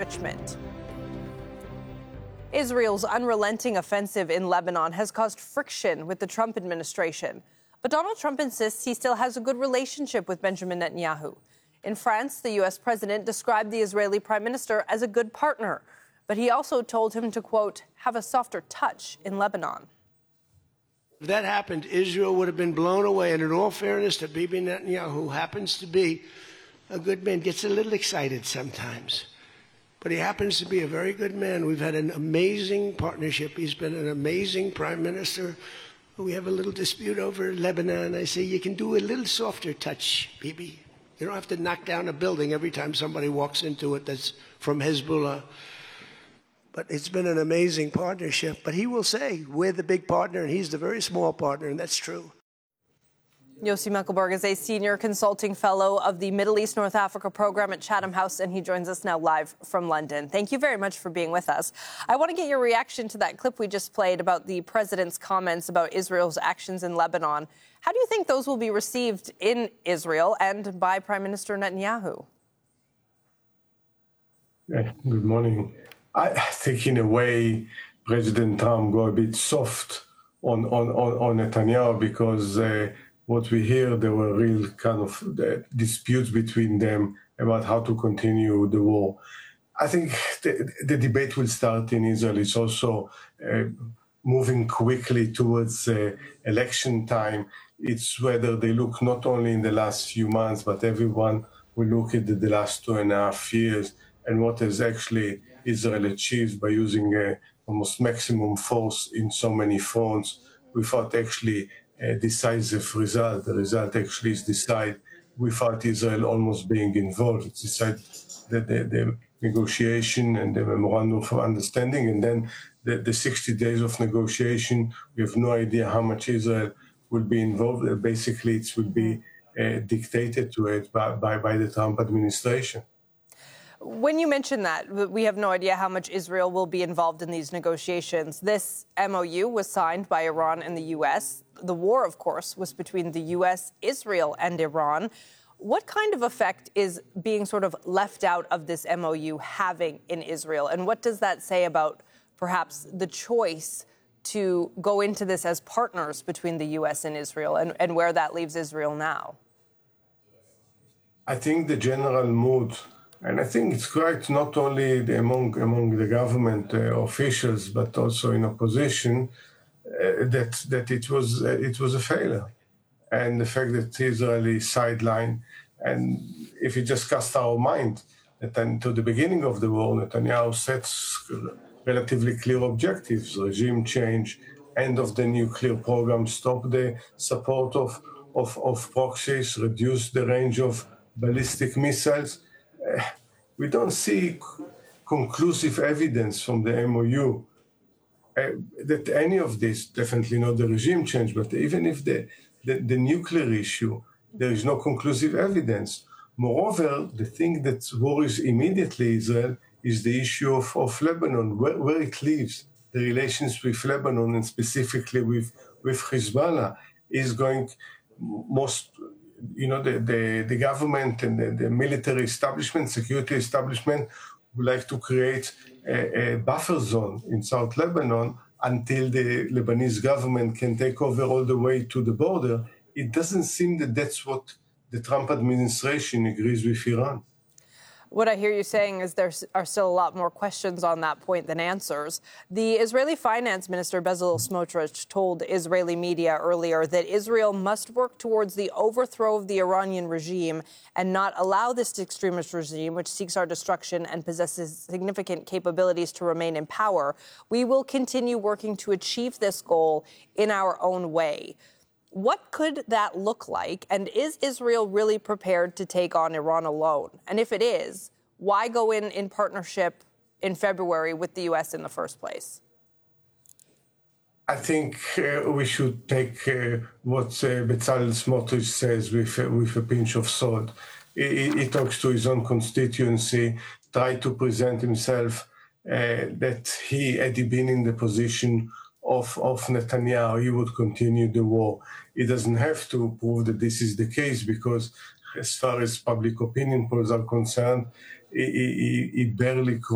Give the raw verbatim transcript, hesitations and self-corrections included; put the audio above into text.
enrichment. Israel's unrelenting offensive in Lebanon has caused friction with the Trump administration. But Donald Trump insists he still has a good relationship with Benjamin Netanyahu. In France, the U S president described the Israeli prime minister as a good partner. But he also told him to, quote, have a softer touch in Lebanon. If that happened, Israel would have been blown away. And in all fairness to Bibi Netanyahu, who happens to be a good man, gets a little excited sometimes. But he happens to be a very good man. We've had an amazing partnership. He's been an amazing prime minister. We have a little dispute over Lebanon. I say, you can do a little softer touch, Bibi. You don't have to knock down a building every time somebody walks into it that's from Hezbollah. But it's been an amazing partnership. But he will say, we're the big partner, and he's the very small partner, and that's true. Yossi Mekelberg is a senior consulting fellow of the Middle East North Africa program at Chatham House, and he joins us now live from London. Thank you very much for being with us. I want to get your reaction to that clip we just played about the president's comments about Israel's actions in Lebanon. How do you think those will be received in Israel and by Prime Minister Netanyahu? Yeah, good morning. I think in a way, President Trump go a bit soft on, on, on, on Netanyahu because uh, what we hear, there were real kind of uh, disputes between them about how to continue the war. I think the, the debate will start in Israel. It's also uh, moving quickly towards uh, election time. It's whether they look not only in the last few months, but everyone will look at the, the last two and a half years and what has actually Israel achieved by using uh, almost maximum force in so many fronts without actually a decisive result. The result actually is decided without Israel almost being involved. It's decided the, the, the negotiation and the memorandum of understanding, and then the, the sixty days of negotiation. We have no idea how much Israel will be involved. Uh, basically, it will be uh, dictated to it by, by, by the Trump administration. When you mention that, we have no idea how much Israel will be involved in these negotiations. This M O U was signed by Iran and the U S. The war, of course, was between the U S, Israel, and Iran. What kind of effect is being sort of left out of this M O U having in Israel? And what does that say about perhaps the choice to go into this as partners between the U S and Israel, and, and where that leaves Israel now? I think the general mood, and I think it's correct not only the, among among the government uh, officials, but also in opposition, uh, that that it was uh, it was a failure, and the fact that Israel is sidelined. And if we just cast our mind that then to the beginning of the war, Netanyahu sets relatively clear objectives: regime change, end of the nuclear program, stop the support of of, of proxies, reduce the range of ballistic missiles. Uh, we don't see c- conclusive evidence from the M O U uh, that any of this, definitely not the regime change, but even if the, the, the nuclear issue, there is no conclusive evidence. Moreover, the thing that worries immediately Israel is the issue of, of Lebanon, where, where it leaves the relations with Lebanon and specifically with, with Hezbollah is going most... You know, the, the, the government and the, the military establishment, security establishment, would like to create a, a buffer zone in South Lebanon until the Lebanese government can take over all the way to the border. It doesn't seem that that's what the Trump administration agrees with Iran. What I hear you saying is there are still a lot more questions on that point than answers. The Israeli finance minister, Bezalel Smotrich, told Israeli media earlier that Israel must work towards the overthrow of the Iranian regime and not allow this extremist regime, which seeks our destruction and possesses significant capabilities to remain in power. We will continue working to achieve this goal in our own way. What could that look like? And is Israel really prepared to take on Iran alone? And if it is, why go in in partnership in February with the U S in the first place? I think uh, we should take uh, what uh, Bezalel Smotrich says with, uh, with a pinch of salt. He, he talks to his own constituency, try to present himself uh, that he, had he been in the position Of, of Netanyahu, he would continue the war. He doesn't have to prove that this is the case because as far as public opinion polls are concerned, he, he, he barely